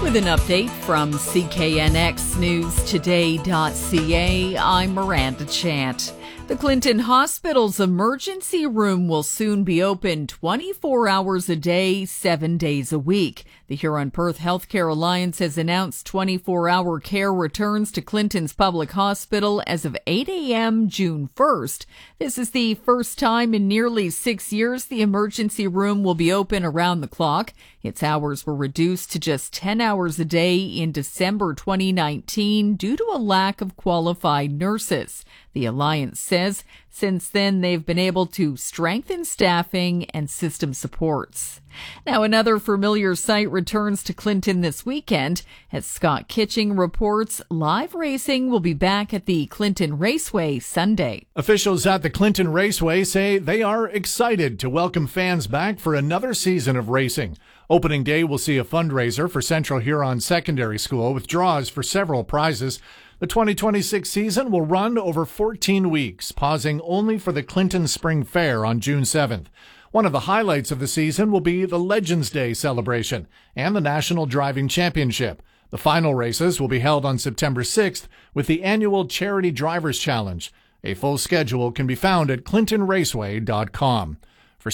With an update from CKNXNewsToday.ca, I'm Miranda Chant. The Clinton Hospital's emergency room will soon be open 24 hours a day, 7 days a week. The Huron-Perth Healthcare Alliance has announced 24-hour care returns to Clinton's public hospital as of 8 a.m. June 1st. This is the first time in nearly 6 years the emergency room will be open around the clock. Its hours were reduced to just 10 hours a day in December 2019 due to a lack of qualified nurses. The Alliance says since then they've been able to strengthen staffing and system supports. Now, another familiar sight returns to Clinton this weekend. As Scott Kitching reports, live racing will be back at the Clinton Raceway Sunday. Officials at the Clinton Raceway say they are excited to welcome fans back for another season of racing. Opening day will see a fundraiser for Central Huron Secondary School with draws for several prizes. The 2026 season will run over 14 weeks, pausing only for the Clinton Spring Fair on June 7th. One of the highlights of the season will be the Legends Day celebration and the National Driving Championship. The final races will be held on September 6th with the annual Charity Drivers Challenge. A full schedule can be found at clintonraceway.com. For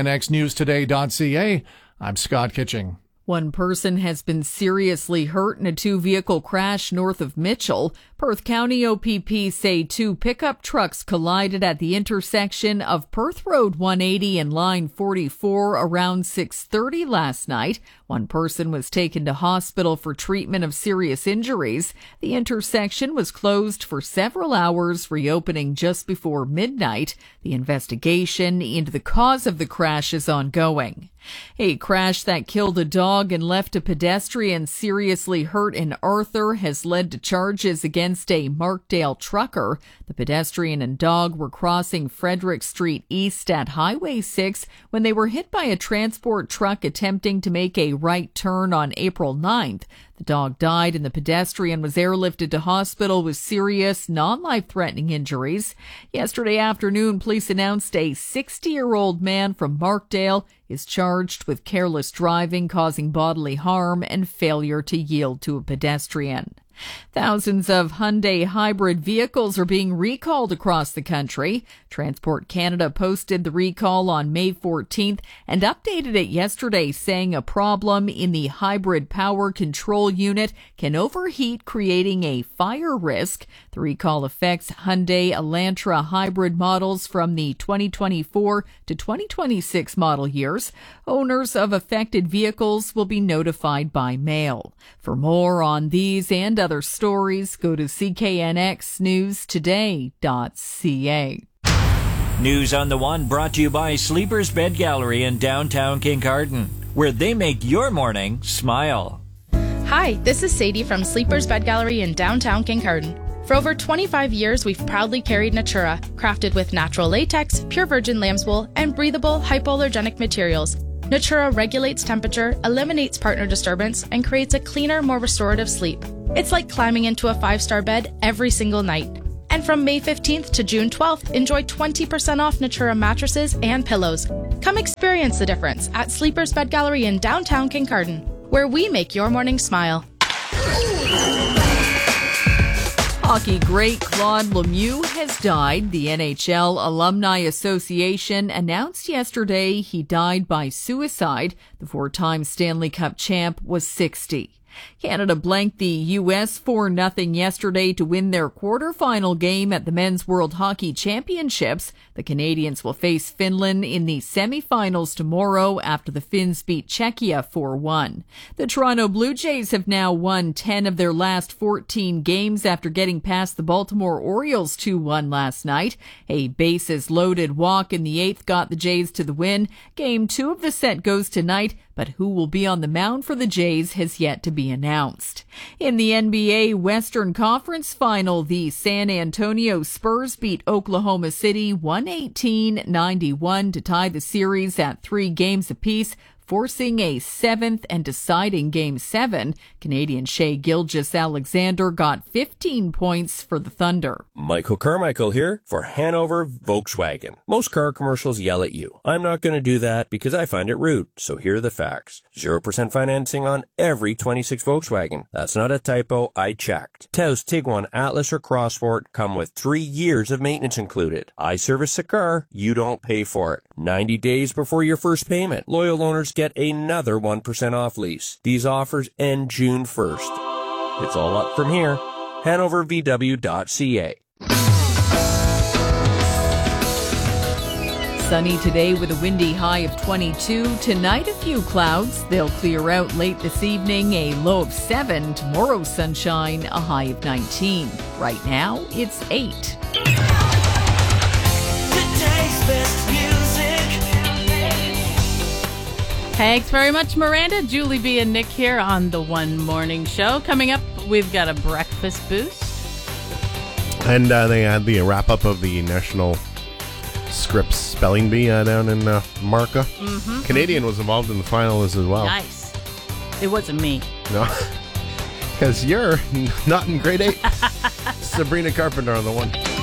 CKNXNewsToday.ca, I'm Scott Kitching. One person has been seriously hurt in a two-vehicle crash north of Mitchell. Perth County OPP say two pickup trucks collided at the intersection of Perth Road 180 and Line 44 around 6:30 last night. One person was taken to hospital for treatment of serious injuries. The intersection was closed for several hours, reopening just before midnight. The investigation into the cause of the crash is ongoing. A crash that killed a dog and left a pedestrian seriously hurt in Arthur has led to charges against a Markdale trucker. The pedestrian and dog were crossing Frederick Street East at Highway 6 when they were hit by a transport truck attempting to make a right turn on April 9th. The dog died and the pedestrian was airlifted to hospital with serious, non-life-threatening injuries. Yesterday afternoon, police announced a 60-year-old man from Markdale is charged with careless driving, causing bodily harm, and failure to yield to a pedestrian. Thousands of Hyundai hybrid vehicles are being recalled across the country. Transport Canada posted the recall on May 14th and updated it yesterday, saying a problem in the hybrid power control unit can overheat, creating a fire risk. The recall affects Hyundai Elantra hybrid models from the 2024 to 2026 model years. Owners of affected vehicles will be notified by mail. For more on these and other stories, go to CKNXNewsToday.ca. News on the One brought to you by Sleepers Bed Gallery in downtown Kincardine, where they make your morning smile. Hi, this is Sadie from Sleepers Bed Gallery in downtown Kincardine. For over 25 years, we've proudly carried Natura, crafted with natural latex, pure virgin lamb's wool, and breathable, hypoallergenic materials. Natura regulates temperature, eliminates partner disturbance, and creates a cleaner, more restorative sleep. It's like climbing into a 5-star bed every single night. And from May 15th to June 12th, enjoy 20% off Natura mattresses and pillows. Come experience the difference at Sleepers Bed Gallery in downtown Kincardine, where we make your morning smile. Hockey great Claude Lemieux has died. The NHL Alumni Association announced yesterday he died by suicide. The 4-time Stanley Cup champ was 60. Canada blanked the U.S. 4-0 yesterday to win their quarterfinal game at the Men's World Hockey Championships. The Canadians will face Finland in the semifinals tomorrow after the Finns beat Czechia 4-1. The Toronto Blue Jays have now won 10 of their last 14 games after getting past the Baltimore Orioles 2-1 last night. A bases-loaded walk in the 8th got the Jays to the win. Game 2 of the set goes tonight, but who will be on the mound for the Jays has yet to be announced. In the NBA Western Conference Final, the San Antonio Spurs beat Oklahoma City 118-91 to tie the series at 3 games apiece. forcing a 7th and deciding Game 7. Canadian Shea Gilgeous-Alexander got 15 points for the Thunder. Michael Carmichael here for Hanover Volkswagen. Most car commercials yell at you. I'm not going to do that because I find it rude. So here are the facts. 0% financing on every 26 Volkswagen. That's not a typo. I checked. Taos, Tiguan, Atlas, or Crossport come with 3 years of maintenance included. I service the car. You don't pay for it. 90 days before your first payment. Loyal owners get another 1% off lease. These offers end June 1st. It's all up from here. HanoverVW.ca. Sunny today with a windy high of 22. Tonight, a few clouds. They'll clear out late this evening, a low of 7. Tomorrow, sunshine, a high of 19. Right now, it's 8. Today's best music. Thanks very much, Miranda. Julie B. and Nick here on the One Morning Show. Coming up, we've got a breakfast boost. And they had the wrap-up of the National Scripps Spelling Bee down in Marca. Mm-hmm. Canadian was involved in the finals as well. Nice. It wasn't me. No, because you're not in grade 8. Sabrina Carpenter on the one.